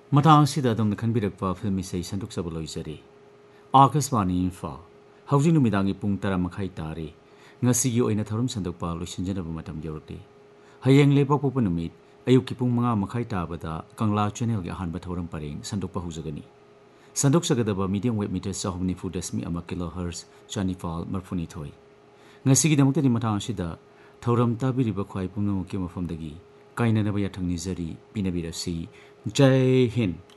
ꯃꯇꯥꯡ ꯑꯁꯤꯗ ꯑꯗꯣꯝꯅ ꯈꯟꯕꯤꯔꯛꯄ ꯐꯤꯜꯝ ꯏꯁꯩ ꯁꯟꯗꯣꯛꯆꯕ ꯂꯣꯏꯖꯔꯤ꯫ ꯑꯥꯀꯥꯁꯕꯥꯅꯤ ꯏꯝꯐꯥꯜ ꯍꯧꯖꯤꯛ ꯅꯨꯃꯤꯗꯥꯡꯒꯤ ꯄꯨꯡ 10:30 ꯇꯥꯔꯦ꯫ ꯉꯁꯤꯒꯤ ꯑꯣꯏꯅ ꯊꯧꯔꯝ ꯁꯟꯗꯣꯛꯄ ꯂꯣꯏꯁꯤꯟꯖꯅꯕ ꯃꯇꯝ ꯌꯧꯔꯛꯂꯦ꯫ ꯍꯌꯦꯡ ꯂꯩꯕꯥꯛꯄꯣꯛꯄ ꯅꯨꯃꯤꯠ ꯑꯌꯨꯛꯀꯤ ꯄꯨꯡ 5:30 ꯇꯥꯕꯗ ꯀꯪꯂꯥ ꯆꯦꯅꯦꯜꯒꯤ ꯑꯍꯥꯟꯕ ꯊꯧꯔꯝ ꯄꯔꯦꯡ ꯁꯟꯗꯣꯛꯄ ꯍꯧꯖꯒꯅꯤ꯫ ꯁꯟꯗꯣꯛꯆꯒꯗꯕ ꯃꯤꯗꯤꯌꯝ ꯋꯦꯕ ꯃꯤꯇꯔ 990.1 ꯀꯤꯂꯣꯍꯔꯁ 1232꯫ ꯉꯁꯤꯒꯤꯗꯃꯛꯇꯗꯤ ꯃꯇꯥꯡ ꯑꯁꯤꯗ ꯊꯧꯔꯝ ꯇꯥꯕꯤꯔꯤꯕ ꯈ꯭ꯋꯥꯏ ꯄꯨꯝꯅꯃꯛꯀꯤ ꯃꯐꯝꯗꯒꯤ ꯀꯥꯏꯅꯅꯕ ꯌꯥꯊꯪ ꯅꯤꯖꯔꯤ꯫ ꯄꯤꯅꯕꯤꯔꯁꯤ꯫ ꯖೈ ꯍꯤꯟꯗ꯫